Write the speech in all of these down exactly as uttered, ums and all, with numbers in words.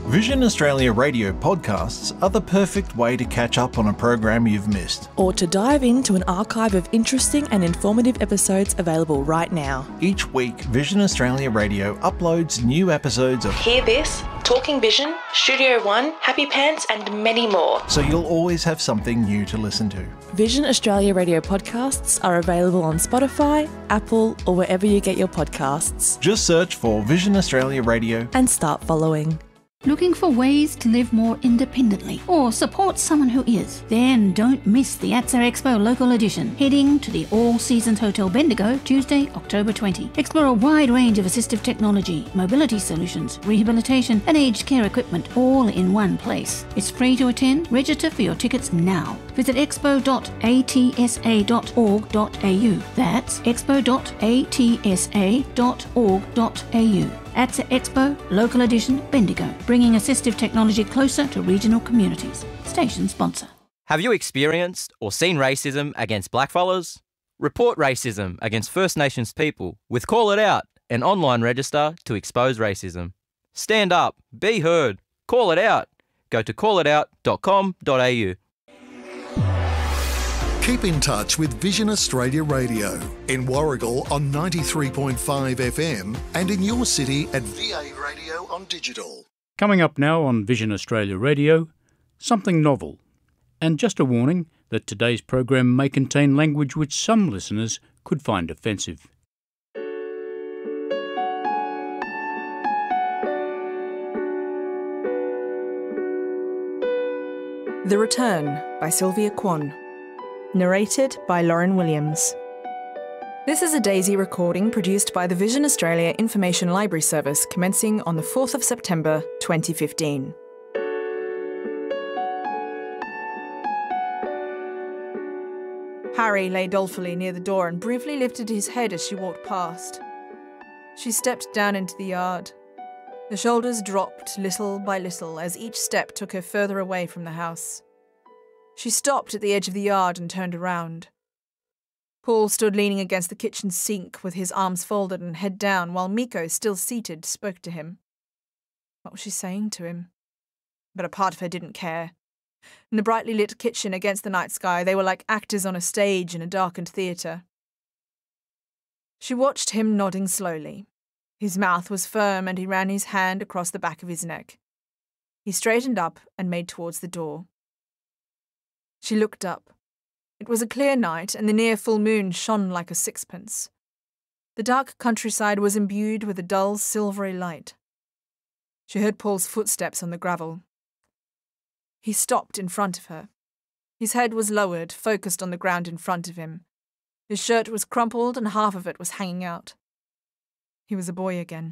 Vision Australia Radio podcasts are the perfect way to catch up on a program you've missed. Or to dive into an archive of interesting and informative episodes available right now. Each week, Vision Australia Radio uploads new episodes of Hear This, Talking Vision, Studio One, Happy Pants and many more. So you'll always have something new to listen to. Vision Australia Radio podcasts are available on Spotify, Apple or wherever you get your podcasts. Just search for Vision Australia Radio and start following. Looking for ways to live more independently or support someone who is? Then don't miss the A T S A Expo Local Edition, heading to the All Seasons Hotel Bendigo Tuesday, October twentieth. Explore a wide range of assistive technology, mobility solutions, rehabilitation and aged care equipment all in one place. It's free to attend. Register for your tickets now. Visit expo dot a t s a dot org dot a u. That's expo dot a t s a dot org dot a u. A T S A Expo Local Edition Bendigo, bringing assistive technology closer to regional communities. Station sponsor. Have you experienced or seen racism against blackfellas? Report racism against First Nations people with Call It Out, an online register to expose racism. Stand up, be heard, call it out. Go to call it out dot com dot a u. Keep in touch with Vision Australia Radio in Warragul on ninety-three point five F M and in your city at V A Radio on digital. Coming up now on Vision Australia Radio, something novel. And just a warning that today's program may contain language which some listeners could find offensive. The Return by Sylvia Kwan. Narrated by Lauren Williams. This is a Daisy recording produced by the Vision Australia Information Library Service commencing on the fourth of September twenty fifteen. Harry lay dolefully near the door and briefly lifted his head as she walked past. She stepped down into the yard. The shoulders dropped little by little as each step took her further away from the house. She stopped at the edge of the yard and turned around. Paul stood leaning against the kitchen sink with his arms folded and head down while Miko, still seated, spoke to him. What was she saying to him? But a part of her didn't care. In the brightly lit kitchen against the night sky, they were like actors on a stage in a darkened theatre. She watched him nodding slowly. His mouth was firm and he ran his hand across the back of his neck. He straightened up and made towards the door. She looked up. It was a clear night, and the near full moon shone like a sixpence. The dark countryside was imbued with a dull, silvery light. She heard Paul's footsteps on the gravel. He stopped in front of her. His head was lowered, focused on the ground in front of him. His shirt was crumpled, and half of it was hanging out. He was a boy again.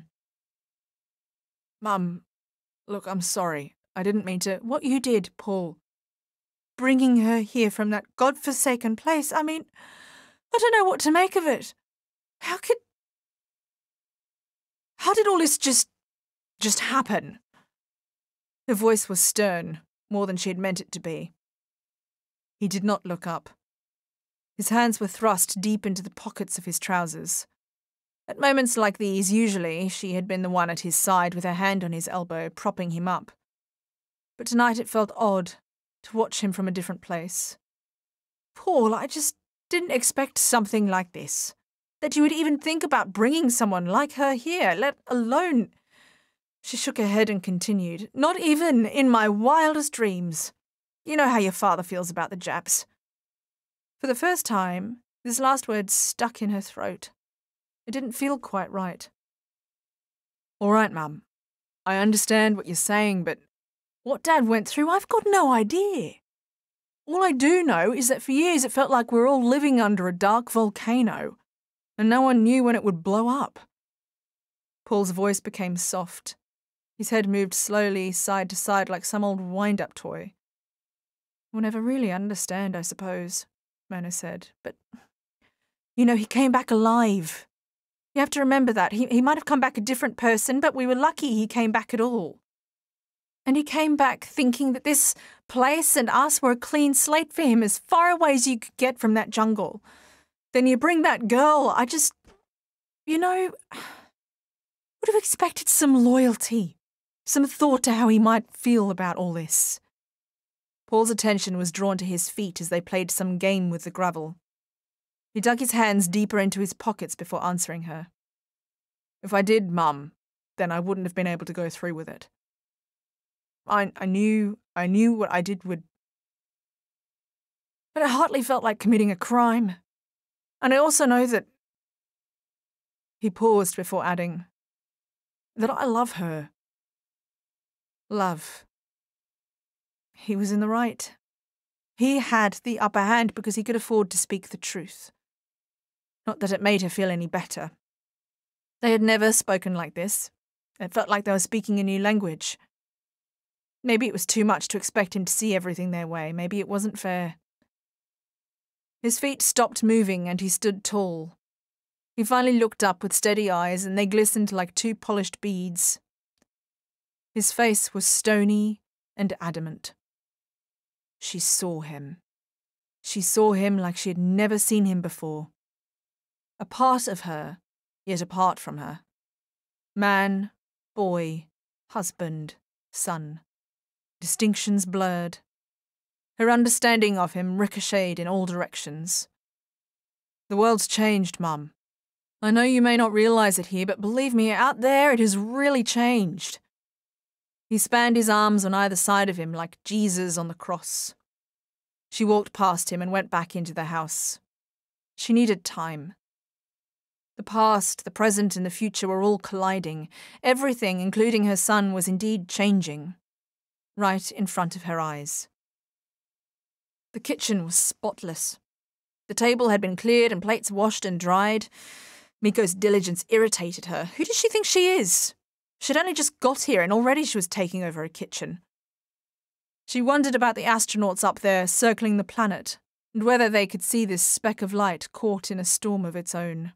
Mum, look, I'm sorry. I didn't mean to. What you did, Paul. Bringing her here from that godforsaken place. I mean, I don't know what to make of it. How could... How did all this just... just happen? Her voice was stern, more than she had meant it to be. He did not look up. His hands were thrust deep into the pockets of his trousers. At moments like these, usually, she had been the one at his side with her hand on his elbow, propping him up. But tonight it felt odd to watch him from a different place. Paul, I just didn't expect something like this. That you would even think about bringing someone like her here, let alone... She shook her head and continued, not even in my wildest dreams. You know how your father feels about the Japs. For the first time, this last word stuck in her throat. It didn't feel quite right. All right, Mum. I understand what you're saying, but what Dad went through, I've got no idea. All I do know is that for years it felt like we were all living under a dark volcano, and no one knew when it would blow up. Paul's voice became soft. His head moved slowly side to side like some old wind-up toy. We'll never really understand, I suppose, Mona said, but, you know, he came back alive. You have to remember that. He, he might have come back a different person, but we were lucky he came back at all. And he came back thinking that this place and us were a clean slate for him, as far away as you could get from that jungle. Then you bring that girl. I just, you know, would have expected some loyalty. Some thought to how he might feel about all this. Paul's attention was drawn to his feet as they played some game with the gravel. He dug his hands deeper into his pockets before answering her. "If I did, Mum, then I wouldn't have been able to go through with it. I, I knew, I knew what I did would... But it hardly felt like committing a crime. And I also know that..." He paused before adding, "that I love her." Love. He was in the right. He had the upper hand because he could afford to speak the truth. Not that it made her feel any better. They had never spoken like this. It felt like they were speaking a new language. Maybe it was too much to expect him to see everything their way. Maybe it wasn't fair. His feet stopped moving and he stood tall. He finally looked up with steady eyes and they glistened like two polished beads. His face was stony and adamant. She saw him. She saw him like she had never seen him before. A part of her, yet apart from her. Man, boy, husband, son. Distinctions blurred. Her understanding of him ricocheted in all directions. "The world's changed, Mum. I know you may not realise it here, but believe me, out there it has really changed." He spanned his arms on either side of him like Jesus on the cross. She walked past him and went back into the house. She needed time. The past, the present, and the future were all colliding. Everything, including her son, was indeed changing. Right in front of her eyes. The kitchen was spotless. The table had been cleared and plates washed and dried. Miko's diligence irritated her. Who does she think she is? She'd only just got here and already she was taking over a kitchen. She wondered about the astronauts up there circling the planet and whether they could see this speck of light caught in a storm of its own.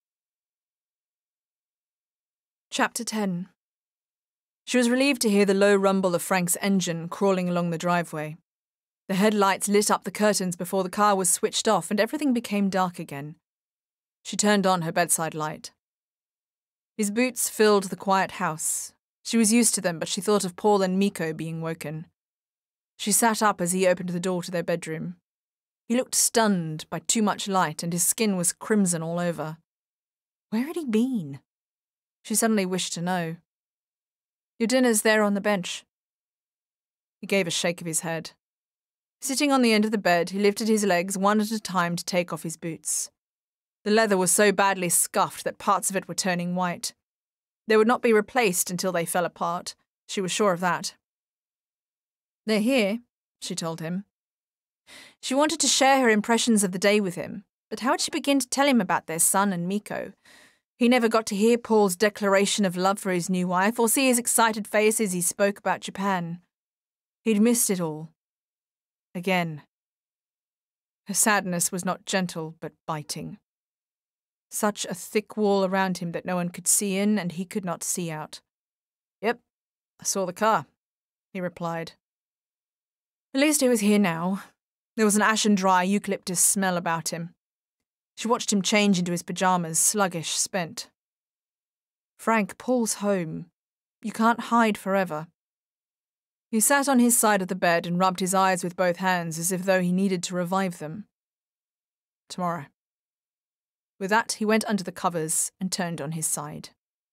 Chapter ten. She was relieved to hear the low rumble of Frank's engine crawling along the driveway. The headlights lit up the curtains before the car was switched off and everything became dark again. She turned on her bedside light. His boots filled the quiet house. She was used to them, but she thought of Paul and Miko being woken. She sat up as he opened the door to their bedroom. He looked stunned by too much light and his skin was crimson all over. Where had he been? She suddenly wished to know. "Your dinner's there on the bench." He gave a shake of his head. Sitting on the end of the bed, he lifted his legs one at a time to take off his boots. The leather was so badly scuffed that parts of it were turning white. They would not be replaced until they fell apart. She was sure of that. "They're here," she told him. She wanted to share her impressions of the day with him, but how would she begin to tell him about their son and Miko? He never got to hear Paul's declaration of love for his new wife or see his excited face as he spoke about Japan. He'd missed it all. Again. Her sadness was not gentle, but biting. Such a thick wall around him that no one could see in and he could not see out. "Yep, I saw the car," he replied. At least he was here now. There was an ashen dry eucalyptus smell about him. She watched him change into his pyjamas, sluggish, spent. "Frank, Paul's home. You can't hide forever." He sat on his side of the bed and rubbed his eyes with both hands as if though he needed to revive them. "Tomorrow." With that, he went under the covers and turned on his side.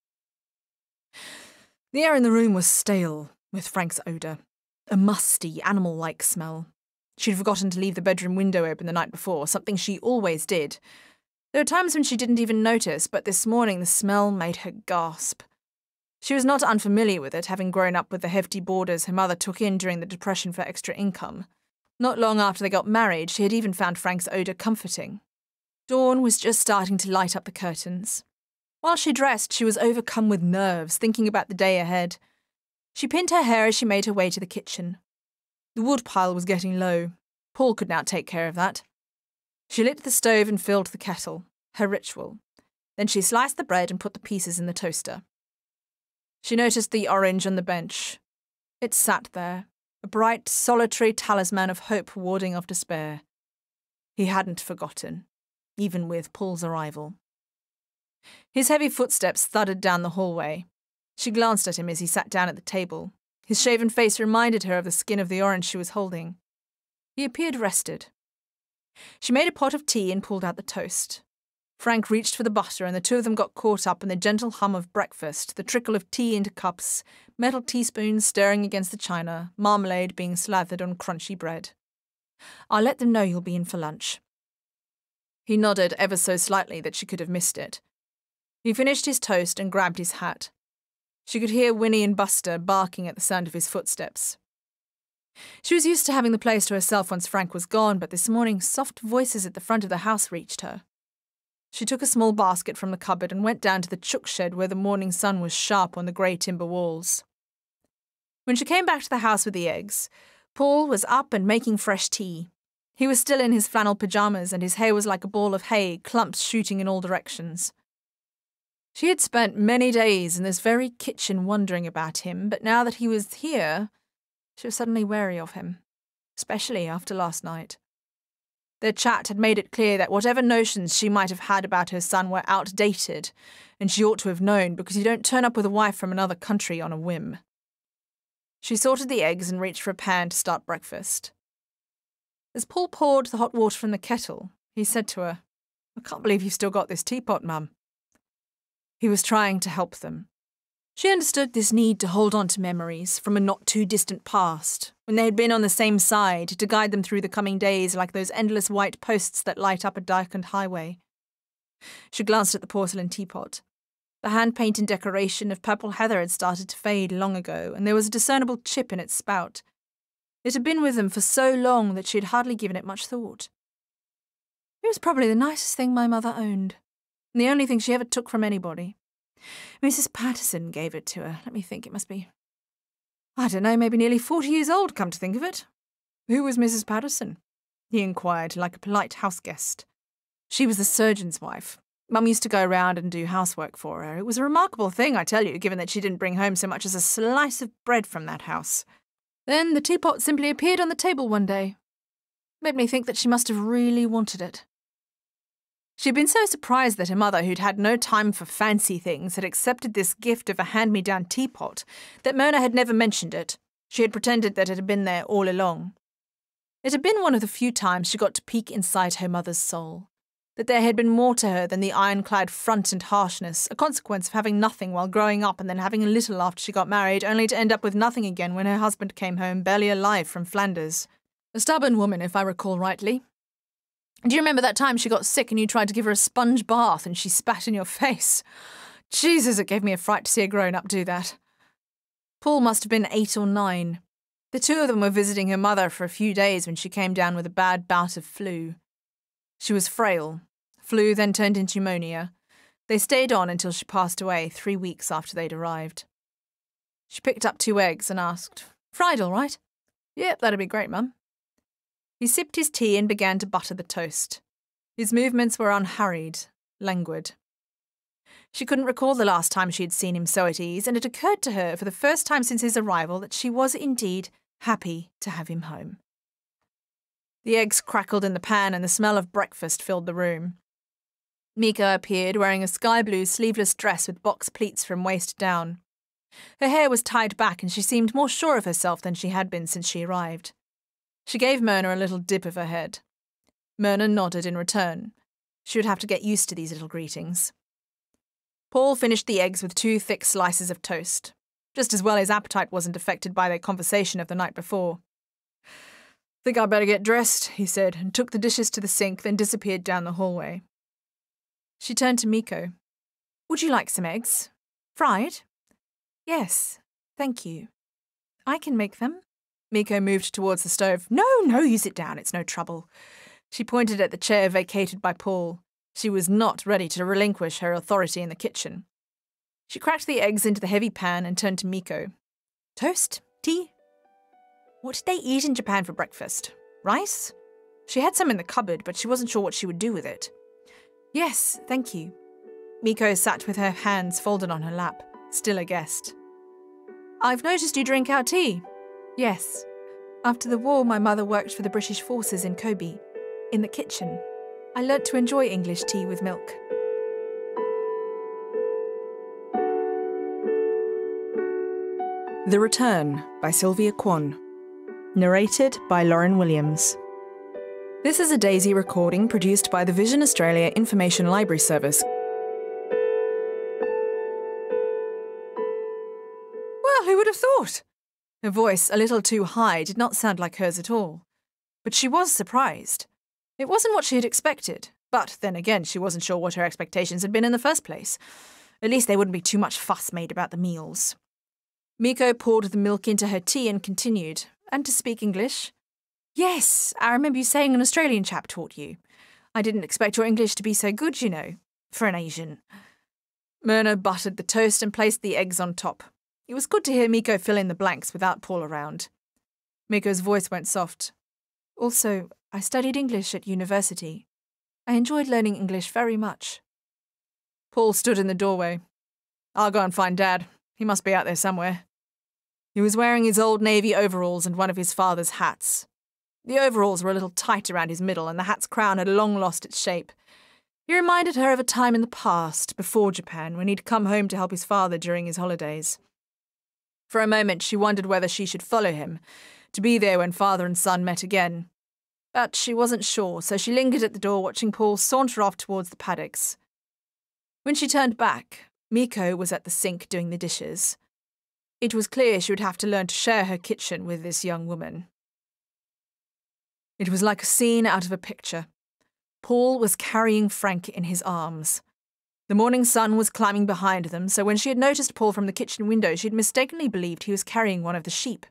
The air in the room was stale, with Frank's odour. A musty, animal-like smell. She'd forgotten to leave the bedroom window open the night before, something she always did. There were times when she didn't even notice, but this morning the smell made her gasp. She was not unfamiliar with it, having grown up with the hefty boarders her mother took in during the Depression for extra income. Not long after they got married, she had even found Frank's odour comforting. Dawn was just starting to light up the curtains. While she dressed, she was overcome with nerves, thinking about the day ahead. She pinned her hair as she made her way to the kitchen. The wood pile was getting low. Paul could now take care of that. She lit the stove and filled the kettle, her ritual. Then she sliced the bread and put the pieces in the toaster. She noticed the orange on the bench. It sat there, a bright, solitary talisman of hope warding off despair. He hadn't forgotten, even with Paul's arrival. His heavy footsteps thudded down the hallway. She glanced at him as he sat down at the table. His shaven face reminded her of the skin of the orange she was holding. He appeared rested. She made a pot of tea and pulled out the toast. Frank reached for the butter, and the two of them got caught up in the gentle hum of breakfast, the trickle of tea into cups, metal teaspoons stirring against the china, marmalade being slathered on crunchy bread. "I'll let them know you'll be in for lunch." He nodded ever so slightly that she could have missed it. He finished his toast and grabbed his hat. She could hear Winnie and Buster barking at the sound of his footsteps. She was used to having the place to herself once Frank was gone, but this morning soft voices at the front of the house reached her. She took a small basket from the cupboard and went down to the chook shed where the morning sun was sharp on the grey timber walls. When she came back to the house with the eggs, Paul was up and making fresh tea. He was still in his flannel pyjamas, and his hair was like a ball of hay, clumps shooting in all directions. She had spent many days in this very kitchen wondering about him, but now that he was here, she was suddenly wary of him, especially after last night. Their chat had made it clear that whatever notions she might have had about her son were outdated, and she ought to have known, because you don't turn up with a wife from another country on a whim. She sorted the eggs and reached for a pan to start breakfast. As Paul poured the hot water from the kettle, he said to her, "I can't believe you've still got this teapot, Mum." He was trying to help them. She understood this need to hold on to memories from a not-too-distant past, when they had been on the same side, to guide them through the coming days like those endless white posts that light up a darkened highway. She glanced at the porcelain teapot. The hand-painted decoration of purple heather had started to fade long ago, and there was a discernible chip in its spout. It had been with them for so long that she had hardly given it much thought. It was probably the nicest thing my mother owned, and the only thing she ever took from anybody. Missus Patterson gave it to her. Let me think, it must be, I don't know, maybe nearly forty years old, come to think of it. Who was Missus Patterson? He inquired, like a polite house guest. She was the surgeon's wife. Mum used to go around and do housework for her. It was a remarkable thing, I tell you, given that she didn't bring home so much as a slice of bread from that house. Then the teapot simply appeared on the table one day. Made me think that she must have really wanted it. She'd been so surprised that her mother, who'd had no time for fancy things, had accepted this gift of a hand-me-down teapot, that Myrna had never mentioned it. She had pretended that it had been there all along. It had been one of the few times she got to peek inside her mother's soul, that there had been more to her than the ironclad front and harshness, a consequence of having nothing while growing up and then having a little after she got married, only to end up with nothing again when her husband came home barely alive from Flanders. A stubborn woman, if I recall rightly. Do you remember that time she got sick and you tried to give her a sponge bath and she spat in your face? Jesus, it gave me a fright to see a grown-up do that. Paul must have been eight or nine. The two of them were visiting her mother for a few days when she came down with a bad bout of flu. She was frail. Flu then turned into pneumonia. They stayed on until she passed away three weeks after they'd arrived. She picked up two eggs and asked, "Fried all right?" "Yep, that'd be great, Mum." He sipped his tea and began to butter the toast. His movements were unhurried, languid. She couldn't recall the last time she had seen him so at ease, and it occurred to her for the first time since his arrival that she was indeed happy to have him home. The eggs crackled in the pan and the smell of breakfast filled the room. Mika appeared wearing a sky-blue sleeveless dress with box pleats from waist down. Her hair was tied back and she seemed more sure of herself than she had been since she arrived. She gave Myrna a little dip of her head. Myrna nodded in return. She would have to get used to these little greetings. Paul finished the eggs with two thick slices of toast. Just as well his appetite wasn't affected by their conversation of the night before. "Think I'd better get dressed," he said, and took the dishes to the sink, then disappeared down the hallway. She turned to Miko. "Would you like some eggs? Fried?" "Yes, thank you. I can make them." Miko moved towards the stove. "No, no, you sit down, it's no trouble." She pointed at the chair vacated by Paul. She was not ready to relinquish her authority in the kitchen. She cracked the eggs into the heavy pan and turned to Miko. "Toast? Tea? What did they eat in Japan for breakfast? Rice?" She had some in the cupboard, but she wasn't sure what she would do with it. "Yes, thank you." Miko sat with her hands folded on her lap, still a guest. "I've noticed you drink our tea." "Yes. After the war, my mother worked for the British forces in Kobe, in the kitchen. I learnt to enjoy English tea with milk." The Return by Sylvia Kwan. Narrated by Lauren Williams. This is a Daisy recording produced by the Vision Australia Information Library Service. Well, who would have thought? Her voice, a little too high, did not sound like hers at all. But she was surprised. It wasn't what she had expected, but then again, she wasn't sure what her expectations had been in the first place. At least there wouldn't be too much fuss made about the meals. Miko poured the milk into her tea and continued, and to speak English. Yes, I remember you saying an Australian chap taught you. I didn't expect your English to be so good, you know, for an Asian. Myrna buttered the toast and placed the eggs on top. It was good to hear Miko fill in the blanks without Paul around. Miko's voice went soft. Also, I studied English at university. I enjoyed learning English very much. Paul stood in the doorway. I'll go and find Dad. He must be out there somewhere. He was wearing his old navy overalls and one of his father's hats. The overalls were a little tight around his middle, and the hat's crown had long lost its shape. He reminded her of a time in the past, before Japan, when he'd come home to help his father during his holidays. For a moment she wondered whether she should follow him, to be there when father and son met again. But she wasn't sure, so she lingered at the door watching Paul saunter off towards the paddocks. When she turned back, Miko was at the sink doing the dishes. It was clear she would have to learn to share her kitchen with this young woman. It was like a scene out of a picture. Paul was carrying Frank in his arms. The morning sun was climbing behind them, so when she had noticed Paul from the kitchen window, she had mistakenly believed he was carrying one of the sheep.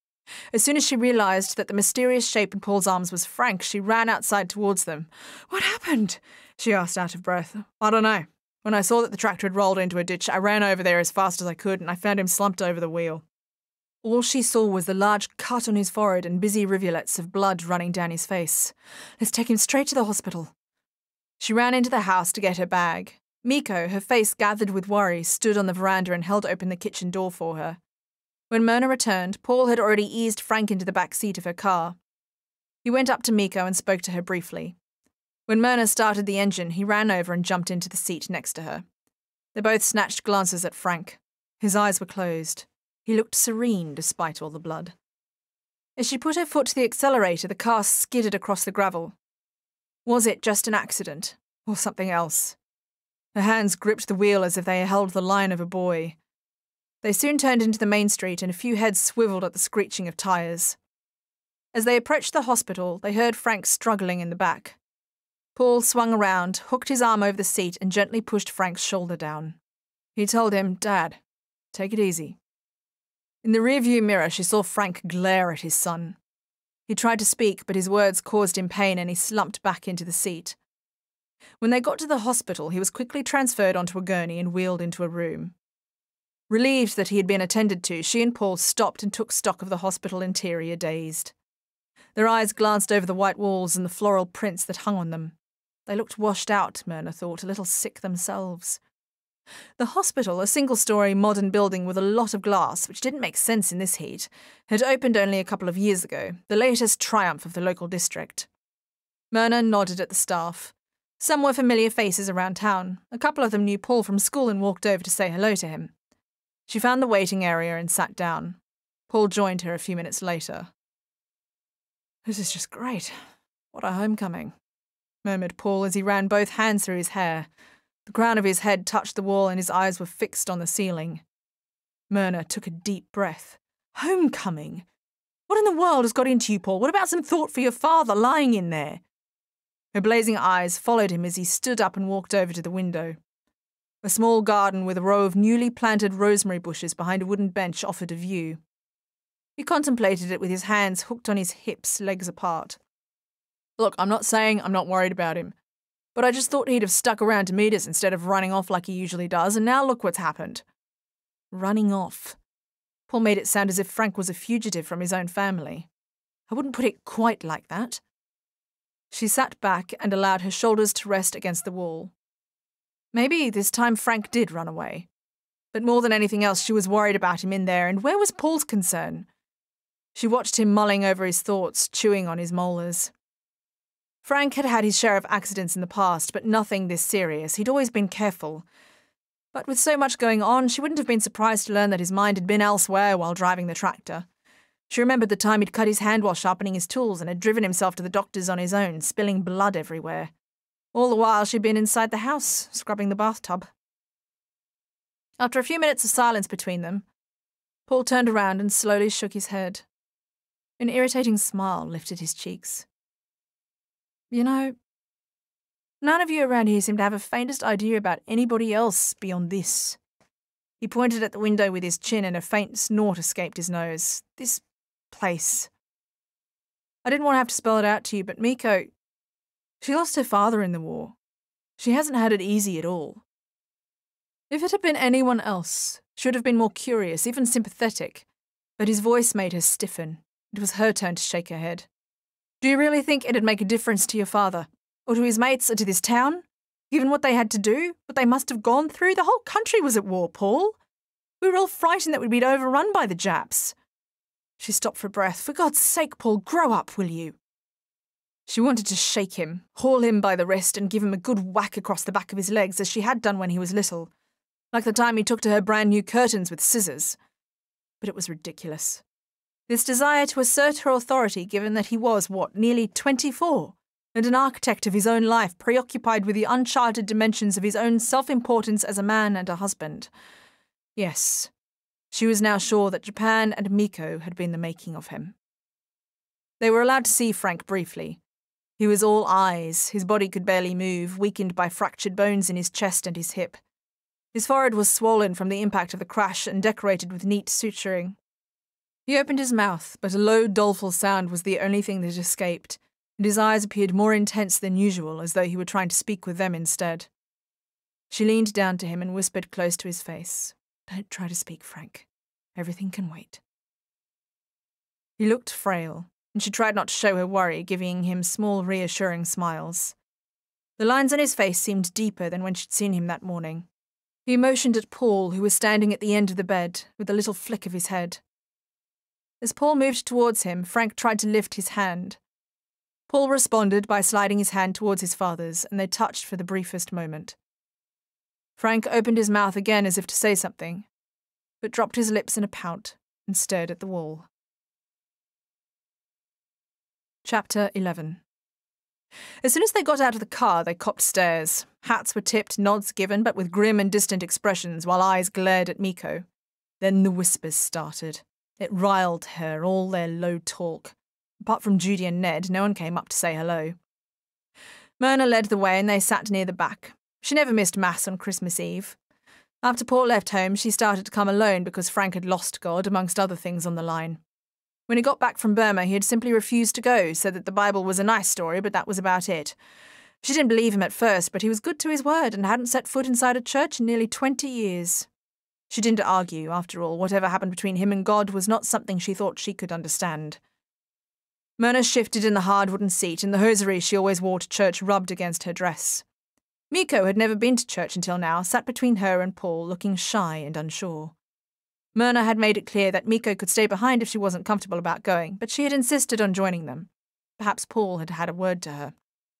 As soon as she realised that the mysterious shape in Paul's arms was Frank, she ran outside towards them. What happened? She asked out of breath. I don't know. When I saw that the tractor had rolled into a ditch, I ran over there as fast as I could, and I found him slumped over the wheel. All she saw was the large cut on his forehead and busy rivulets of blood running down his face. Let's take him straight to the hospital. She ran into the house to get her bag. Miko, her face gathered with worry, stood on the veranda and held open the kitchen door for her. When Myrna returned, Paul had already eased Frank into the back seat of her car. He went up to Miko and spoke to her briefly. When Myrna started the engine, he ran over and jumped into the seat next to her. They both snatched glances at Frank. His eyes were closed. He looked serene despite all the blood. As she put her foot to the accelerator, the car skidded across the gravel. Was it just an accident, or something else? Her hands gripped the wheel as if they held the line of a buoy. They soon turned into the main street, and a few heads swiveled at the screeching of tyres. As they approached the hospital, they heard Frank struggling in the back. Paul swung around, hooked his arm over the seat, and gently pushed Frank's shoulder down. He told him, Dad, take it easy. In the rearview mirror, she saw Frank glare at his son. He tried to speak, but his words caused him pain, and he slumped back into the seat. When they got to the hospital, he was quickly transferred onto a gurney and wheeled into a room. Relieved that he had been attended to, she and Paul stopped and took stock of the hospital interior, dazed. Their eyes glanced over the white walls and the floral prints that hung on them. They looked washed out, Myrna thought, a little sick themselves. The hospital, a single-storey modern building with a lot of glass, which didn't make sense in this heat, had opened only a couple of years ago, the latest triumph of the local district. Myrna nodded at the staff. Some were familiar faces around town. A couple of them knew Paul from school and walked over to say hello to him. She found the waiting area and sat down. Paul joined her a few minutes later. This is just great. What a homecoming, murmured Paul as he ran both hands through his hair. The crown of his head touched the wall and his eyes were fixed on the ceiling. Myrna took a deep breath. Homecoming? What in the world has got into you, Paul? What about some thought for your father lying in there? Her blazing eyes followed him as he stood up and walked over to the window. A small garden with a row of newly planted rosemary bushes behind a wooden bench offered a view. He contemplated it with his hands hooked on his hips, legs apart. Look, I'm not saying I'm not worried about him, but I just thought he'd have stuck around to meet us instead of running off like he usually does, and now look what's happened. Running off. Paul made it sound as if Frank was a fugitive from his own family. I wouldn't put it quite like that. She sat back and allowed her shoulders to rest against the wall. Maybe this time Frank did run away. But more than anything else, she was worried about him in there, and where was Paul's concern? She watched him mulling over his thoughts, chewing on his molars. Frank had had his share of accidents in the past, but nothing this serious. He'd always been careful. But with so much going on, she wouldn't have been surprised to learn that his mind had been elsewhere while driving the tractor. She remembered the time he'd cut his hand while sharpening his tools and had driven himself to the doctor's on his own, spilling blood everywhere. All the while she'd been inside the house, scrubbing the bathtub. After a few minutes of silence between them, Paul turned around and slowly shook his head. An irritating smile lifted his cheeks. You know, none of you around here seem to have a faintest idea about anybody else beyond this. He pointed at the window with his chin and a faint snort escaped his nose. This place. I didn't want to have to spell it out to you, but Miko, she lost her father in the war. She hasn't had it easy at all. If it had been anyone else, she would have been more curious, even sympathetic, but his voice made her stiffen. It was her turn to shake her head. Do you really think it'd make a difference to your father, or to his mates, or to this town? Given what they had to do, what they must have gone through, the whole country was at war, Paul. We were all frightened that we'd be overrun by the Japs. She stopped for breath. For God's sake, Paul, grow up, will you? She wanted to shake him, haul him by the wrist and give him a good whack across the back of his legs as she had done when he was little, like the time he took to her brand new curtains with scissors. But it was ridiculous. This desire to assert her authority, given that he was, what, nearly twenty-four, and an architect of his own life, preoccupied with the uncharted dimensions of his own self-importance as a man and a husband. Yes, she was now sure that Japan and Miko had been the making of him. They were allowed to see Frank briefly. He was all eyes, his body could barely move, weakened by fractured bones in his chest and his hip. His forehead was swollen from the impact of the crash and decorated with neat suturing. He opened his mouth, but a low, doleful sound was the only thing that escaped, and his eyes appeared more intense than usual, as though he were trying to speak with them instead. She leaned down to him and whispered close to his face, "Don't try to speak, Frank. Everything can wait." He looked frail, and she tried not to show her worry, giving him small, reassuring smiles. The lines on his face seemed deeper than when she'd seen him that morning. He motioned at Paul, who was standing at the end of the bed, with a little flick of his head. As Paul moved towards him, Frank tried to lift his hand. Paul responded by sliding his hand towards his father's, and they touched for the briefest moment. Frank opened his mouth again as if to say something, but dropped his lips in a pout and stared at the wall. Chapter eleven. As soon as they got out of the car, they copped stares. Hats were tipped, nods given, but with grim and distant expressions, while eyes glared at Miko. Then the whispers started. It riled her, all their low talk. Apart from Judy and Ned, no one came up to say hello. Myrna led the way and they sat near the back. She never missed Mass on Christmas Eve. After Paul left home, she started to come alone because Frank had lost God, amongst other things on the line. When he got back from Burma, he had simply refused to go, said that the Bible was a nice story, but that was about it. She didn't believe him at first, but he was good to his word and hadn't set foot inside a church in nearly twenty years. She didn't argue, after all. Whatever happened between him and God was not something she thought she could understand. Myrna shifted in the hard wooden seat, and the hosiery she always wore to church rubbed against her dress. Miko had never been to church until now, sat between her and Paul, looking shy and unsure. Myrna had made it clear that Miko could stay behind if she wasn't comfortable about going, but she had insisted on joining them. Perhaps Paul had had a word to her.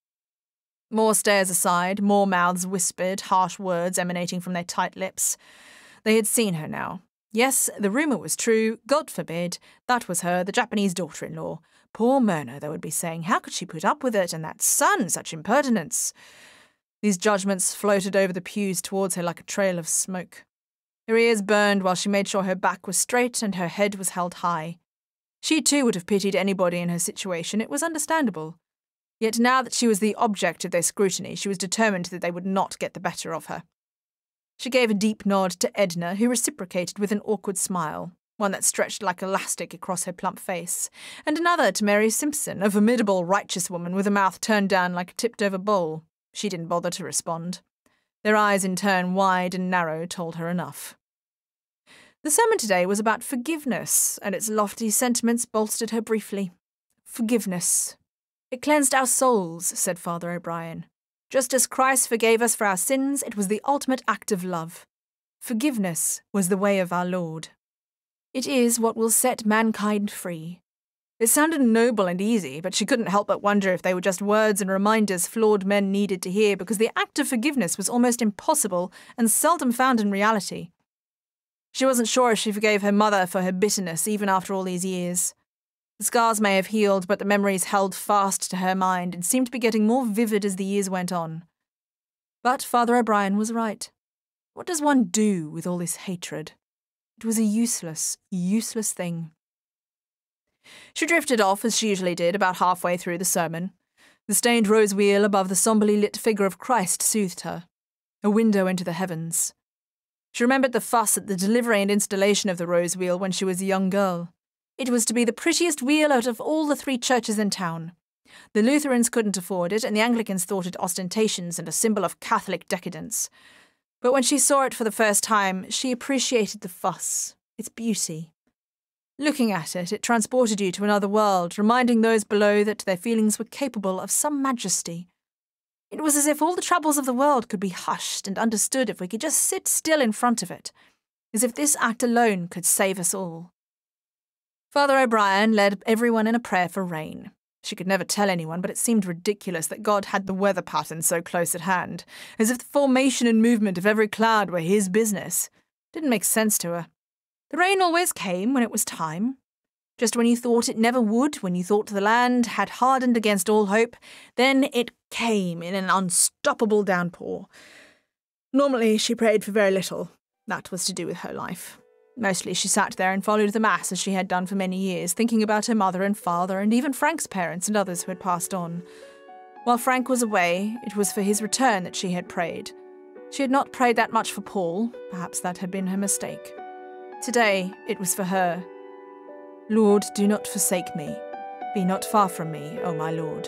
More stares aside, more mouths whispered, harsh words emanating from their tight lips. They had seen her now. Yes, the rumour was true. God forbid. That was her, the Japanese daughter-in-law. Poor Myrna, they would be saying. How could she put up with it? And that son, such impertinence. These judgments floated over the pews towards her like a trail of smoke. Her ears burned while she made sure her back was straight and her head was held high. She too would have pitied anybody in her situation. It was understandable. Yet now that she was the object of their scrutiny, she was determined that they would not get the better of her. She gave a deep nod to Edna, who reciprocated with an awkward smile, one that stretched like elastic across her plump face, and another to Mary Simpson, a formidable, righteous woman with a mouth turned down like a tipped-over bowl. She didn't bother to respond. Their eyes, in turn, wide and narrow, told her enough. The sermon today was about forgiveness, and its lofty sentiments bolstered her briefly. Forgiveness. It cleansed our souls, said Father O'Brien. Just as Christ forgave us for our sins, it was the ultimate act of love. Forgiveness was the way of our Lord. It is what will set mankind free. It sounded noble and easy, but she couldn't help but wonder if they were just words and reminders flawed men needed to hear, because the act of forgiveness was almost impossible and seldom found in reality. She wasn't sure if she forgave her mother for her bitterness, even after all these years. The scars may have healed, but the memories held fast to her mind and seemed to be getting more vivid as the years went on. But Father O'Brien was right. What does one do with all this hatred? It was a useless, useless thing. She drifted off, as she usually did, about halfway through the sermon. The stained rose wheel above the sombrely lit figure of Christ soothed her, a window into the heavens. She remembered the fuss at the delivery and installation of the rose wheel when she was a young girl. It was to be the prettiest wheel out of all the three churches in town. The Lutherans couldn't afford it, and the Anglicans thought it ostentatious and a symbol of Catholic decadence. But when she saw it for the first time, she appreciated the fuss, its beauty. Looking at it, it transported you to another world, reminding those below that their feelings were capable of some majesty. It was as if all the troubles of the world could be hushed and understood if we could just sit still in front of it, as if this act alone could save us all. Father O'Brien led everyone in a prayer for rain. She could never tell anyone, but it seemed ridiculous that God had the weather pattern so close at hand, as if the formation and movement of every cloud were his business. Didn't make sense to her. The rain always came when it was time. Just when you thought it never would, when you thought the land had hardened against all hope, then it came in an unstoppable downpour. Normally she prayed for very little. That was to do with her life. Mostly she sat there and followed the Mass as she had done for many years, thinking about her mother and father and even Frank's parents and others who had passed on. While Frank was away, it was for his return that she had prayed. She had not prayed that much for Paul. Perhaps that had been her mistake. Today, it was for her. Lord, do not forsake me. Be not far from me, O my Lord.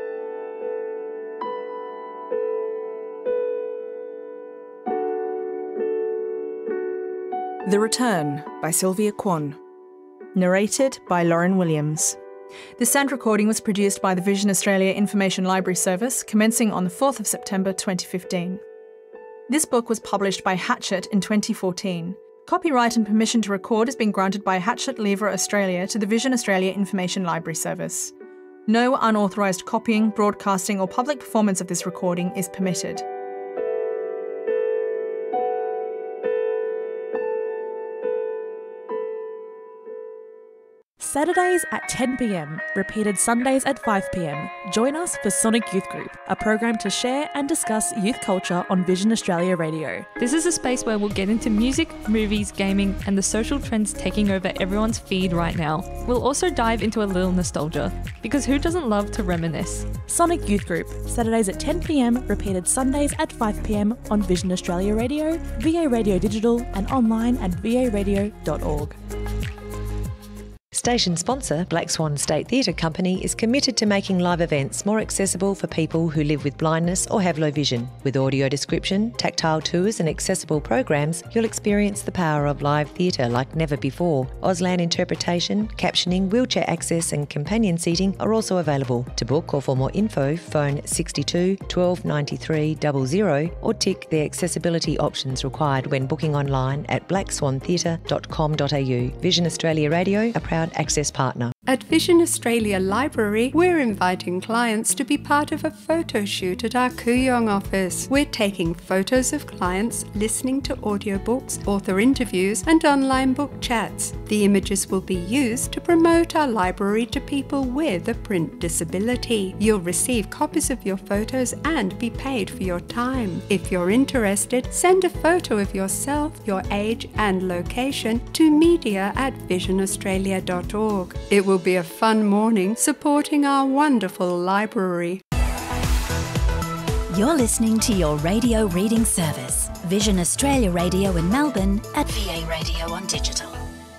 The Return by Sylvia Kwan. Narrated by Lauren Williams. This sound recording was produced by the Vision Australia Information Library Service, commencing on the fourth of September twenty fifteen. This book was published by Hachette in twenty fourteen. Copyright and permission to record has been granted by Hachette Livre Australia to the Vision Australia Information Library Service. No unauthorised copying, broadcasting or public performance of this recording is permitted. Saturdays at ten p m, repeated Sundays at five p m. Join us for Sonic Youth Group, a program to share and discuss youth culture on Vision Australia Radio. This is a space where we'll get into music, movies, gaming, and the social trends taking over everyone's feed right now. We'll also dive into a little nostalgia, because who doesn't love to reminisce? Sonic Youth Group, Saturdays at ten p m, repeated Sundays at five p m on Vision Australia Radio, V A Radio Digital, and online at v a radio dot org. Station sponsor Black Swan State Theatre Company is committed to making live events more accessible for people who live with blindness or have low vision. With audio description, tactile tours and accessible programs, you'll experience the power of live theatre like never before. Auslan interpretation, captioning, wheelchair access and companion seating are also available. To book or for more info, phone sixty-two twelve ninety-three double zero or tick the accessibility options required when booking online at black swan theatre dot com dot a u. Vision Australia Radio, a proud access partner. At Vision Australia Library, we're inviting clients to be part of a photo shoot at our Kooyong office. We're taking photos of clients, listening to audiobooks, author interviews, and online book chats. The images will be used to promote our library to people with a print disability. You'll receive copies of your photos and be paid for your time. If you're interested, send a photo of yourself, your age, and location to media at vision australia dot org. It will be a fun morning supporting our wonderful library. You're listening to your radio reading service, Vision Australia Radio in Melbourne at V A Radio on Digital.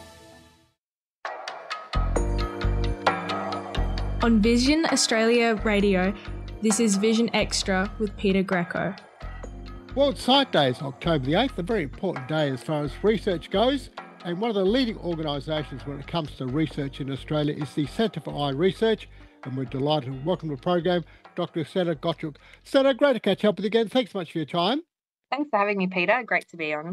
On Vision Australia Radio, this is Vision Extra with Peter Greco. World Sight Day is October the eighth, a very important day as far as research goes. And one of the leading organisations when it comes to research in Australia is the Centre for Eye Research. And we're delighted to welcome to the program Doctor Senna Gottschalk. Senna, great to catch up with you again. Thanks so much for your time. Thanks for having me, Peter. Great to be on.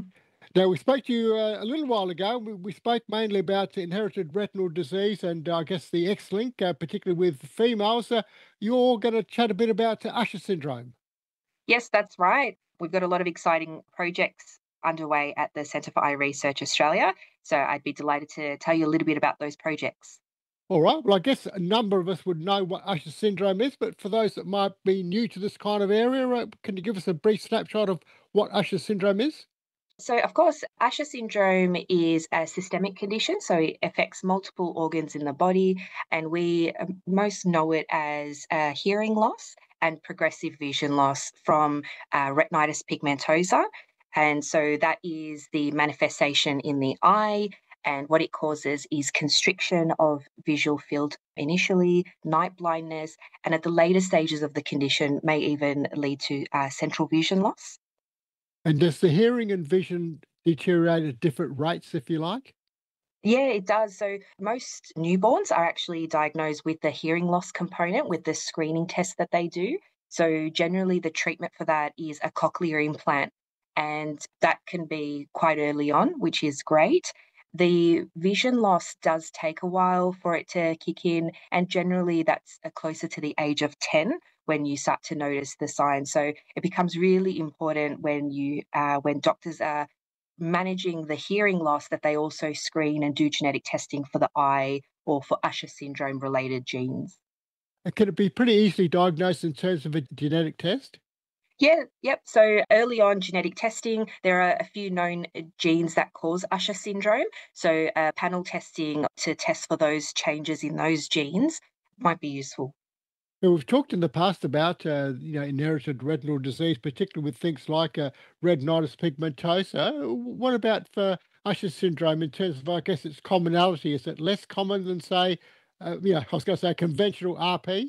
Now, we spoke to you uh, a little while ago. We, we spoke mainly about inherited retinal disease and uh, I guess the X-link, uh, particularly with females. Uh, you're going to chat a bit about uh, Usher syndrome. Yes, that's right. We've got a lot of exciting projects underway at the Centre for Eye Research Australia. So I'd be delighted to tell you a little bit about those projects. All right. Well, I guess a number of us would know what Usher syndrome is, but for those that might be new to this kind of area, uh, can you give us a brief snapshot of what Usher syndrome is? So, of course, Usher syndrome is a systemic condition, so it affects multiple organs in the body, and we um, most know it as uh, hearing loss and progressive vision loss from uh, retinitis pigmentosa. And so that is the manifestation in the eye, and what it causes is constriction of visual field initially, night blindness, and at the later stages of the condition may even lead to uh, central vision loss. And does the hearing and vision deteriorate at different rates, if you like? Yeah, it does. So most newborns are actually diagnosed with the hearing loss component with the screening test that they do. So generally the treatment for that is a cochlear implant, and that can be quite early on, which is great. The vision loss does take a while for it to kick in, and generally that's closer to the age of ten when you start to notice the signs. So it becomes really important when you uh, when doctors are managing the hearing loss that they also screen and do genetic testing for the eye or for Usher syndrome related genes. And can it be pretty easily diagnosed in terms of a genetic test? Yeah, yep. So early on genetic testing, there are a few known genes that cause Usher syndrome. So uh, panel testing to test for those changes in those genes might be useful. Now, we've talked in the past about uh, you know inherited retinal disease, particularly with things like uh, retinitis pigmentosa. What about for Usher syndrome in terms of, I guess, its commonality? Is it less common than, say, uh, you know, I was going to say conventional R P?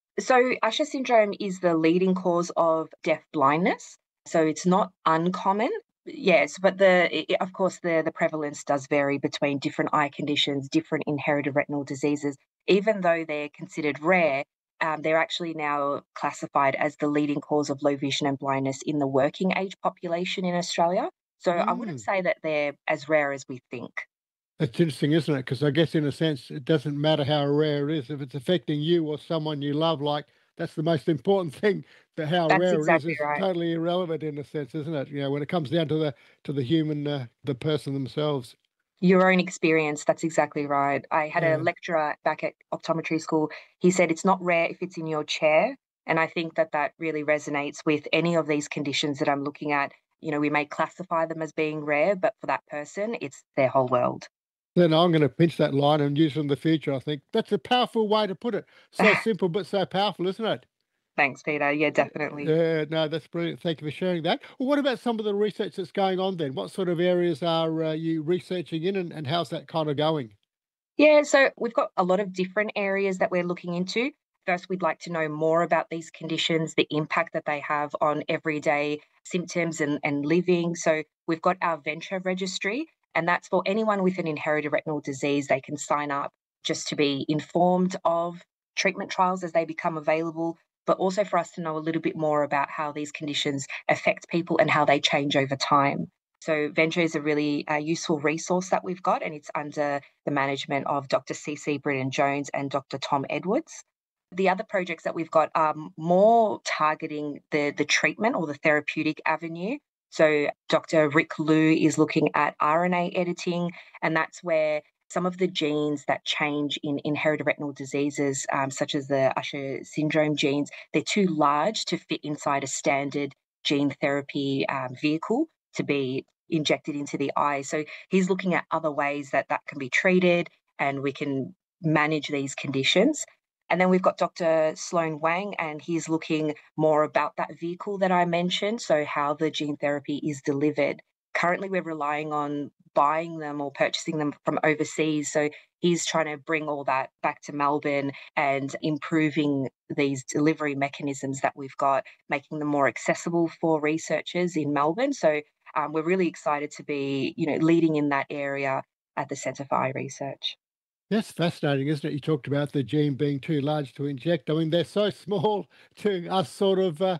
So Usher syndrome is the leading cause of deaf blindness. So it's not uncommon. Yes, but the it, of course the the prevalence does vary between different eye conditions, different inherited retinal diseases. Even though they're considered rare, um, they're actually now classified as the leading cause of low vision and blindness in the working age population in Australia. So I wouldn't Mm. say that they're as rare as we think. That's interesting, isn't it? Because I guess in a sense, it doesn't matter how rare it is. If it's affecting you or someone you love, like that's the most important thing. But how That's rare it is exactly is right. totally irrelevant in a sense, isn't it? You know, when it comes down to the to the human, uh, the person themselves. Your own experience, that's exactly right. I had a Yeah. lecturer back at optometry school. He said it's not rare if it's in your chair. And I think that that really resonates with any of these conditions that I'm looking at. You know, we may classify them as being rare, but for that person, it's their whole world. Then I'm going to pinch that line and use it in the future. I think that's a powerful way to put it. So simple, but so powerful, isn't it? Thanks, Peter. Yeah, definitely. Yeah, no, that's brilliant. Thank you for sharing that. Well, what about some of the research that's going on then? What sort of areas are uh, you researching in, and, and how's that kind of going? Yeah, so we've got a lot of different areas that we're looking into. First, we'd like to know more about these conditions, the impact that they have on everyday symptoms and, and living. So we've got our Venture registry, and that's for anyone with an inherited retinal disease. They can sign up just to be informed of treatment trials as they become available, but also for us to know a little bit more about how these conditions affect people and how they change over time. So Venture is a really uh, useful resource that we've got, and it's under the management of Doctor C C Britton-Jones and Doctor Tom Edwards. The other projects that we've got are more targeting the, the treatment or the therapeutic avenue. So Doctor Rick Liu is looking at R N A editing, and that's where some of the genes that change in inherited retinal diseases, um, such as the Usher syndrome genes, they're too large to fit inside a standard gene therapy um, vehicle to be injected into the eye. So he's looking at other ways that that can be treated and we can manage these conditions. And then we've got Doctor Sloan Wang, and he's looking more about that vehicle that I mentioned, so how the gene therapy is delivered. Currently, we're relying on buying them or purchasing them from overseas. So he's trying to bring all that back to Melbourne and improving these delivery mechanisms that we've got, making them more accessible for researchers in Melbourne. So um, we're really excited to be, you know, leading in that area at the Centre for Eye Research. That's fascinating, isn't it? You talked about the gene being too large to inject. I mean, they're so small to us sort of uh,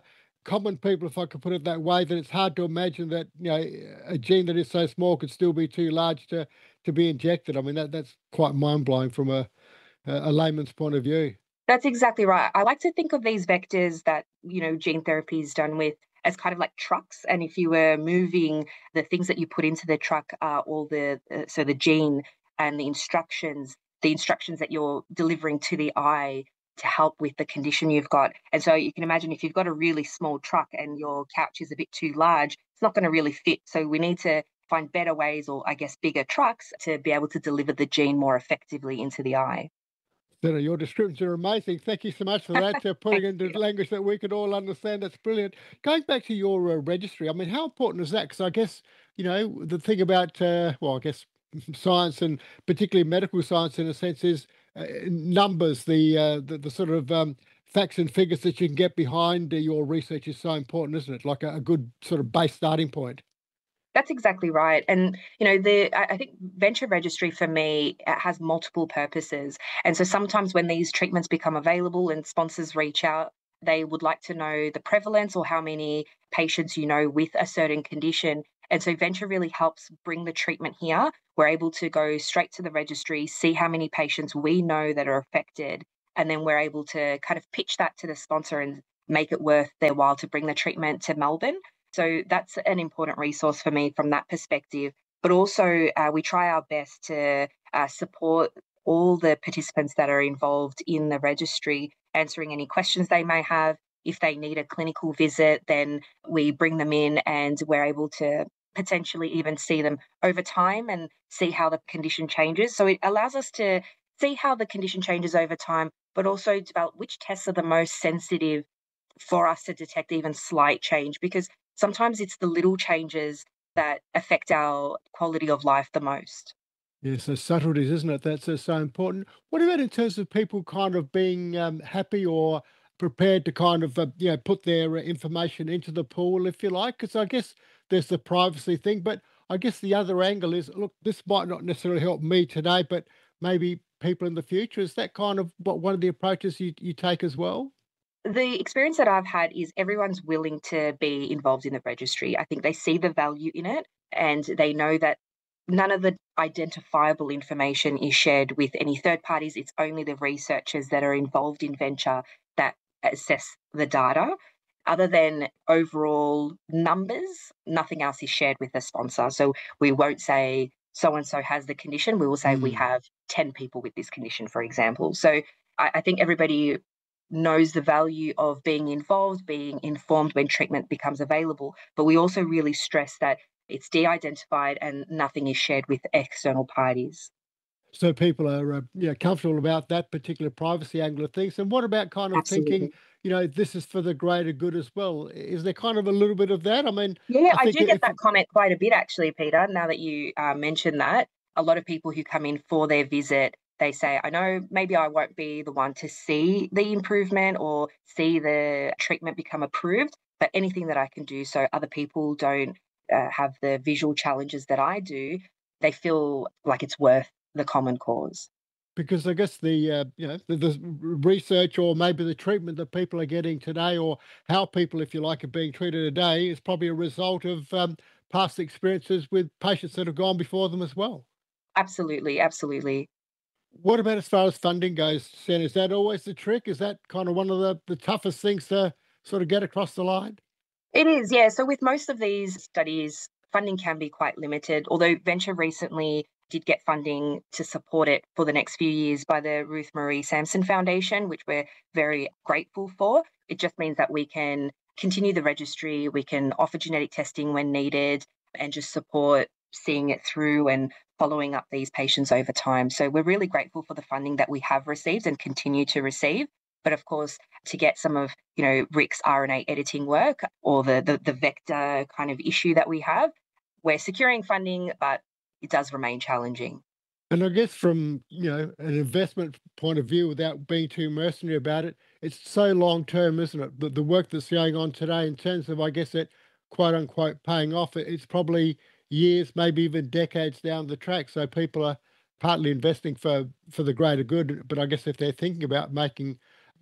common people, if I could put it that way, that it's hard to imagine that, you know, a gene that is so small could still be too large to, to be injected. I mean, that that's quite mind-blowing from a, a layman's point of view. That's exactly right. I like to think of these vectors that, you know, gene therapy is done with as kind of like trucks. And if you were moving, the things that you put into the truck are all the, uh, so the gene and the instructions, the instructions that you're delivering to the eye to help with the condition you've got. And so you can imagine if you've got a really small truck and your couch is a bit too large, it's not going to really fit. So we need to find better ways, or I guess bigger trucks, to be able to deliver the gene more effectively into the eye. Sarah, your descriptions are amazing. Thank you so much for that, uh, putting into language that we could all understand. That's brilliant. Going back to your uh, registry, I mean, how important is that? Because I guess, you know, the thing about, uh, well, I guess science, and particularly medical science in a sense, is uh, numbers, the, uh, the the sort of um, facts and figures that you can get behind uh, your research is so important, isn't it? Like a, a good sort of base starting point. That's exactly right. And, you know, the I think Venture Registry for me has multiple purposes. And so sometimes when these treatments become available and sponsors reach out, they would like to know the prevalence or how many patients you know with a certain condition. And so Venture really helps bring the treatment here. We're able to go straight to the registry, see how many patients we know that are affected, and then we're able to kind of pitch that to the sponsor and make it worth their while to bring the treatment to Melbourne. So that's an important resource for me from that perspective. But also uh, we try our best to uh, support all the participants that are involved in the registry, answering any questions they may have. If they need a clinical visit, then we bring them in and we're able to potentially even see them over time and see how the condition changes. So it allows us to see how the condition changes over time, but also develop which tests are the most sensitive for us to detect even slight change, because sometimes it's the little changes that affect our quality of life the most. Yes, the subtleties, isn't it? That's uh, so important. What about in terms of people kind of being um, happy or prepared to kind of, uh, you know, put their uh, information into the pool, if you like? Because I guess there's the privacy thing, but I guess the other angle is, look, this might not necessarily help me today, but maybe people in the future. Is that kind of what one of the approaches you, you take as well? The experience that I've had is everyone's willing to be involved in the registry. I think they see the value in it and they know that none of the identifiable information is shared with any third parties. It's only the researchers that are involved in Venture that assess the data. Other than overall numbers, nothing else is shared with the sponsor. So we won't say so-and-so has the condition. We will say mm. we have ten people with this condition, for example. So I, I think everybody knows the value of being involved, being informed when treatment becomes available. But we also really stress that it's de-identified and nothing is shared with external parties. So people are uh, you know, comfortable about that particular privacy angle of things. And what about kind of Absolutely. thinking, you know, this is for the greater good as well? Is there kind of a little bit of that? I mean, yeah, I, I do get if, that comment quite a bit, actually, Peter, now that you uh, mentioned that. A lot of people who come in for their visit, they say, I know maybe I won't be the one to see the improvement or see the treatment become approved, but anything that I can do so other people don't uh, have the visual challenges that I do, they feel like it's worth the common cause. Because I guess the, uh, you know, the, the research or maybe the treatment that people are getting today, or how people, if you like, are being treated today, is probably a result of um, past experiences with patients that have gone before them as well. Absolutely, absolutely. What about as far as funding goes, Sen? Is that always the trick? Is that kind of one of the, the toughest things to sort of get across the line? It is, yeah. So with most of these studies, funding can be quite limited, although Venture recently did get funding to support it for the next few years by the Ruth Marie Sampson Foundation, which we're very grateful for. It just means that we can continue the registry, we can offer genetic testing when needed, and just support seeing it through and following up these patients over time. So we're really grateful for the funding that we have received and continue to receive. But of course, to get some of, you know, Rick's R N A editing work or the, the, the vector kind of issue that we have, we're securing funding, but it does remain challenging. And I guess from, you know, an investment point of view, without being too mercenary about it, it's so long term, isn't it? The, the work that's going on today in terms of, I guess, it quote unquote paying off, it's probably years, maybe even decades down the track. So people are partly investing for, for the greater good. But I guess if they're thinking about making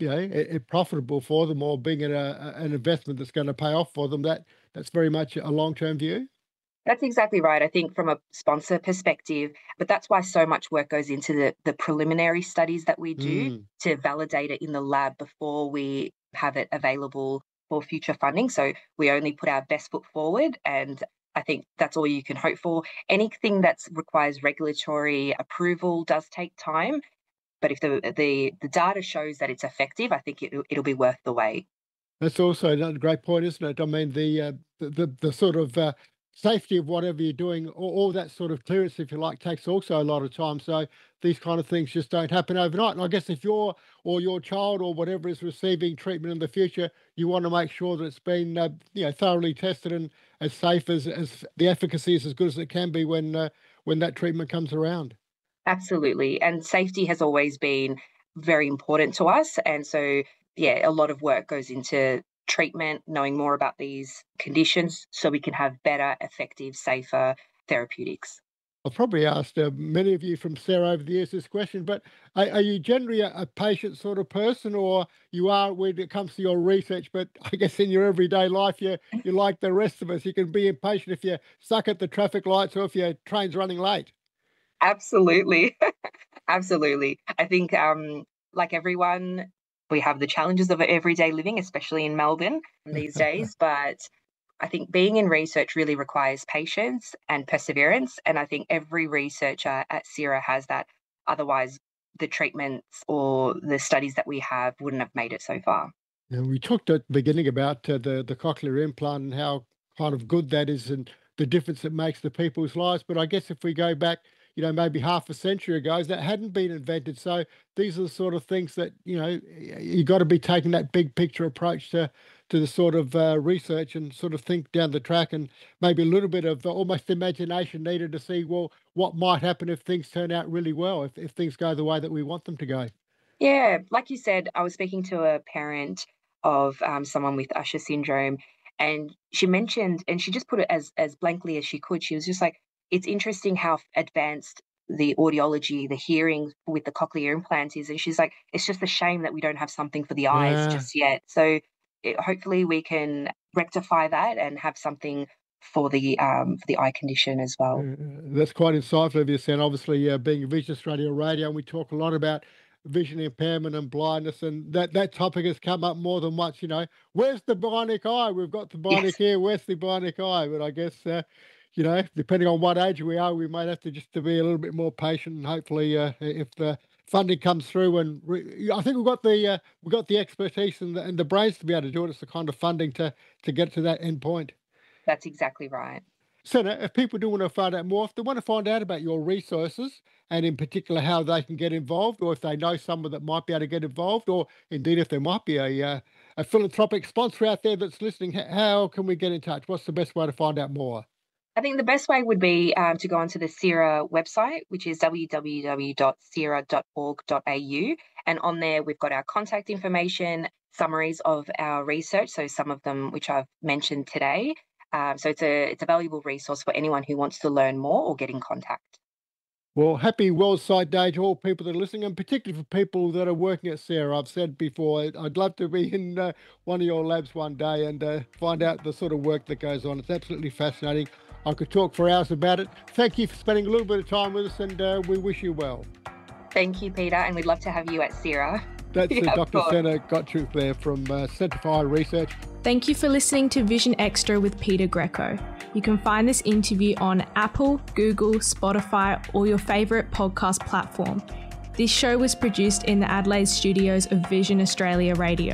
you know, it, it profitable for them, or being in a, an investment that's going to pay off for them, that that's very much a long-term view. That's exactly right. I think from a sponsor perspective, but that's why so much work goes into the, the preliminary studies that we do mm. to validate it in the lab before we have it available for future funding. So we only put our best foot forward, and I think that's all you can hope for. Anything that requires regulatory approval does take time, but if the the, the data shows that it's effective, I think it, it'll be worth the wait. That's also another great point, isn't it? I mean, the uh, the, the the sort of uh, safety of whatever you're doing, all, all that sort of clearance, if you like, takes also a lot of time. So these kind of things just don't happen overnight. And I guess if you're or your child or whatever is receiving treatment in the future, you want to make sure that it's been uh, you know thoroughly tested and as safe as as the efficacy is as good as it can be when uh, when that treatment comes around. Absolutely, and safety has always been very important to us, and so yeah, a lot of work goes into treatment, knowing more about these conditions so we can have better, effective, safer therapeutics. I've probably asked uh, many of you from Sarah over the years this question, but are, are you generally a, a patient sort of person, or you are when it comes to your research, but I guess in your everyday life, you you're like the rest of us. You can be impatient if you're stuck at the traffic lights or if your train's running late. Absolutely. Absolutely. I think um, like everyone, we have the challenges of everyday living, especially in Melbourne these days. But I think being in research really requires patience and perseverance. And I think every researcher at CIRA has that. Otherwise, the treatments or the studies that we have wouldn't have made it so far. Now, we talked at the beginning about uh, the, the cochlear implant and how kind of good that is and the difference it makes to people's lives. But I guess if we go back, you know, maybe half a century ago, that hadn't been invented. So these are the sort of things that, you know, you got to be taking that big picture approach to to the sort of uh, research and sort of think down the track, and maybe a little bit of almost imagination needed to see, well, what might happen if things turn out really well, if, if things go the way that we want them to go. Yeah, like you said, I was speaking to a parent of um, someone with Usher syndrome, and she mentioned, and she just put it as as blankly as she could. She was just like, it's interesting how advanced the audiology, the hearing with the cochlear implant is. And she's like, it's just a shame that we don't have something for the eyes yeah. just yet. So it, hopefully we can rectify that and have something for the um, for the eye condition as well. Uh, that's quite insightful of you, Sam. Obviously, uh, being a Vision Australia radio, and we talk a lot about vision impairment and blindness, and that, that topic has come up more than once. You know, where's the bionic eye? We've got the bionic yes. here. Where's the bionic eye? But I guess... Uh, You know, depending on what age we are, we might have to just to be a little bit more patient, and hopefully, uh, if the funding comes through, and re- I think we've got the uh, we've got the expertise and the, and the brains to be able to do it. It's the kind of funding to to get to that end point. That's exactly right. Senna, if people do want to find out more, if they want to find out about your resources, and in particular how they can get involved, or if they know someone that might be able to get involved, or indeed if there might be a uh, a philanthropic sponsor out there that's listening, how can we get in touch? What's the best way to find out more? I think the best way would be um, to go onto the CIRA website, which is w w w dot cira dot org dot a u. And on there, we've got our contact information, summaries of our research, so some of them which I've mentioned today. Um, so it's a it's a valuable resource for anyone who wants to learn more or get in contact. Well, happy World Sight Day to all people that are listening, and particularly for people that are working at CIRA. I've said before, I'd love to be in uh, one of your labs one day and uh, find out the sort of work that goes on. It's absolutely fascinating. I could talk for hours about it. Thank you for spending a little bit of time with us, and uh, we wish you well. Thank you, Peter, and we'd love to have you at CIRA. That's yeah, uh, Doctor Senna Gottschalk there from uh, Centre for Eye Research. Thank you for listening to Vision Extra with Peter Greco. You can find this interview on Apple, Google, Spotify, or your favourite podcast platform. This show was produced in the Adelaide studios of Vision Australia Radio.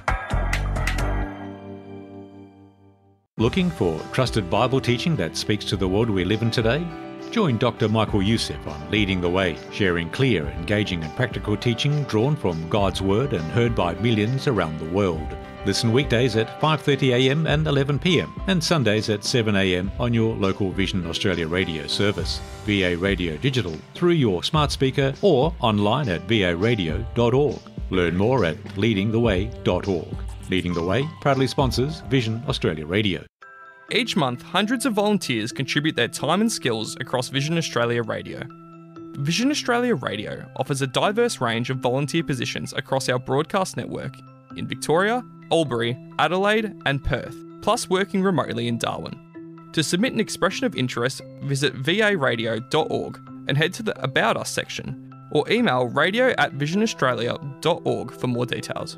Looking for trusted Bible teaching that speaks to the world we live in today? Join Doctor Michael Youssef on Leading the Way, sharing clear, engaging and practical teaching drawn from God's Word and heard by millions around the world. Listen weekdays at five thirty a m and eleven p m and Sundays at seven a m on your local Vision Australia radio service, V A Radio Digital, through your smart speaker or online at v a radio dot org. Learn more at leading the way dot org. Leading the Way proudly sponsors Vision Australia Radio. Each month, hundreds of volunteers contribute their time and skills across Vision Australia Radio. Vision Australia Radio offers a diverse range of volunteer positions across our broadcast network in Victoria, Albury, Adelaide and Perth, plus working remotely in Darwin. To submit an expression of interest, visit v a radio dot org and head to the About Us section, or email radio at vision australia dot org for more details.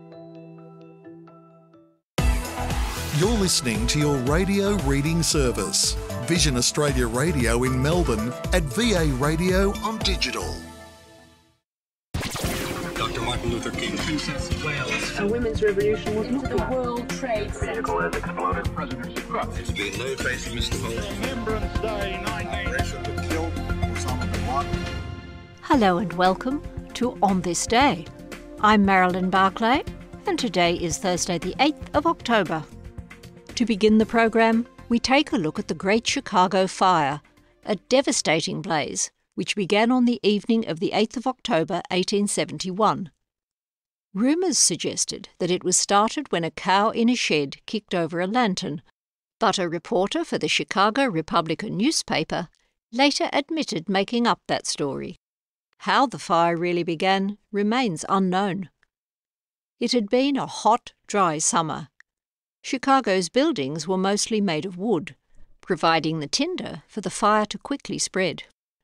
You're listening to your radio reading service, Vision Australia Radio in Melbourne at V A Radio on digital. Doctor Martin Luther King, Princess of Wales. A women's revolution was not the World Trade Center. Vehicle has exploded. President Trump. There's been no trace of Mister Holmes. Remembrance Day nineteen. Russia killed Osama bin Laden. Hello and welcome to On This Day. I'm Marilyn Barclay, and today is Thursday the eighth of October. To begin the program, we take a look at the Great Chicago Fire, a devastating blaze which began on the evening of the eighth of October eighteen seventy-one. Rumours suggested that it was started when a cow in a shed kicked over a lantern, but a reporter for the Chicago Republican newspaper later admitted making up that story. How the fire really began remains unknown. It had been a hot, dry summer. Chicago's buildings were mostly made of wood, providing the tinder for the fire to quickly spread.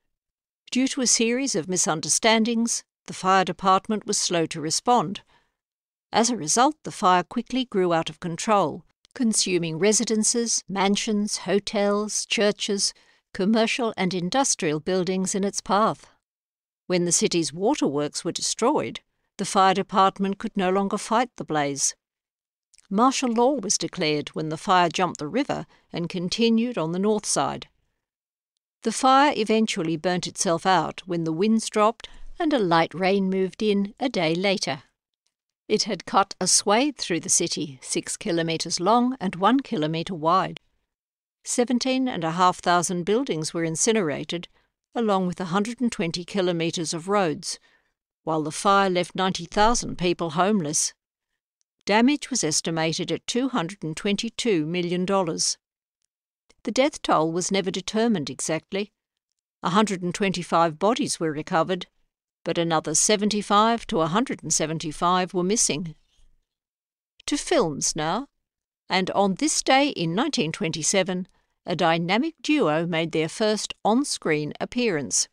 Due to a series of misunderstandings, the fire department was slow to respond. As a result, the fire quickly grew out of control, consuming residences, mansions, hotels, churches, commercial and industrial buildings in its path. When the city's waterworks were destroyed, the fire department could no longer fight the blaze. Martial law was declared when the fire jumped the river and continued on the north side. The fire eventually burnt itself out when the winds dropped and a light rain moved in a day later. It had cut a swathe through the city, six kilometres long and one kilometre wide. Seventeen and a half thousand buildings were incinerated, along with one hundred twenty kilometres of roads, while the fire left ninety thousand people homeless. Damage was estimated at two hundred twenty-two million dollars. The death toll was never determined exactly. one hundred twenty-five bodies were recovered, but another seventy-five to one hundred seventy-five were missing. To films now, and on this day in nineteen twenty-seven, a dynamic duo made their first on-screen appearance.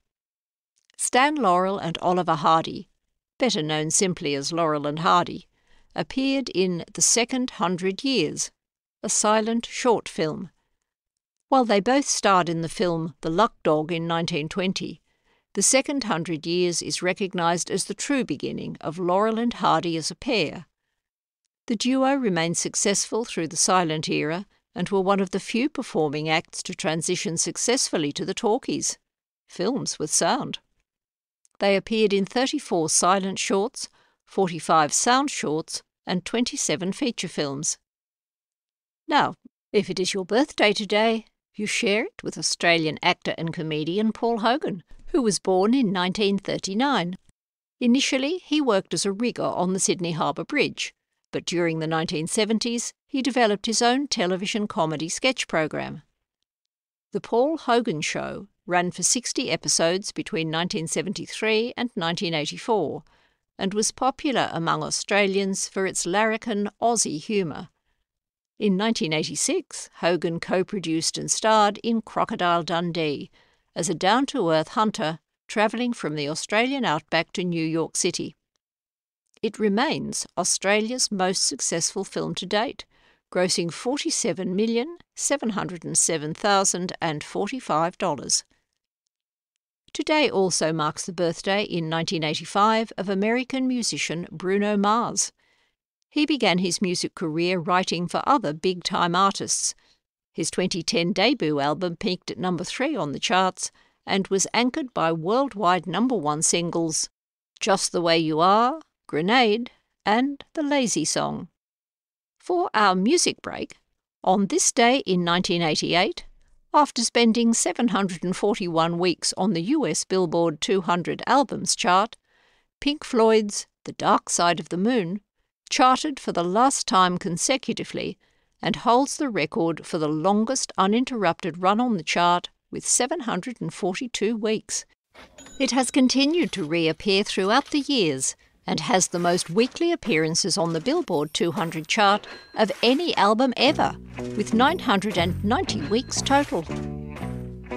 Stan Laurel and Oliver Hardy, better known simply as Laurel and Hardy, appeared in The Second Hundred Years, a silent short film. While they both starred in the film The Luck Dog in nineteen twenty, The Second Hundred Years is recognised as the true beginning of Laurel and Hardy as a pair. The duo remained successful through the silent era and were one of the few performing acts to transition successfully to the talkies, films with sound. They appeared in thirty-four silent shorts, forty-five sound shorts, and twenty-seven feature films. Now, if it is your birthday today, you share it with Australian actor and comedian Paul Hogan, who was born in nineteen thirty-nine. Initially, he worked as a rigger on the Sydney Harbour Bridge, but during the nineteen seventies, he developed his own television comedy sketch program. The Paul Hogan Show ran for sixty episodes between nineteen seventy-three and nineteen eighty-four, and was popular among Australians for its larrikin Aussie humour. In nineteen eighty-six, Hogan co-produced and starred in Crocodile Dundee as a down-to-earth hunter travelling from the Australian outback to New York City. It remains Australia's most successful film to date, grossing forty-seven million seven hundred seven thousand forty-five dollars. Today also marks the birthday in nineteen eighty-five of American musician Bruno Mars. He began his music career writing for other big-time artists. His twenty ten debut album peaked at number three on the charts and was anchored by worldwide number one singles Just the Way You Are, Grenade, and The Lazy Song. For our music break, on this day in nineteen eighty-eight, after spending seven hundred forty-one weeks on the U S Billboard two hundred Albums chart, Pink Floyd's The Dark Side of the Moon charted for the last time consecutively and holds the record for the longest uninterrupted run on the chart with seven hundred forty-two weeks. It has continued to reappear throughout the years and has the most weekly appearances on the Billboard two hundred chart of any album ever, with nine hundred ninety weeks total.